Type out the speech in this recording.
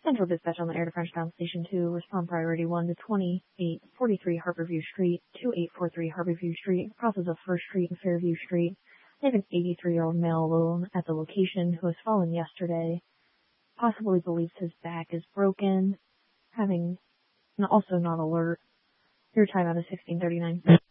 Central Dispatch on the air to Frenchtown Station 2. Respond priority 1 to 2843 Harborview Street, 2843 Harborview Street, crosses of First Street and Fairview Street. They have an 83-year-old male alone at the location who has fallen yesterday. Possibly believes his back is broken, having also not alert. Your timeout is 16:39.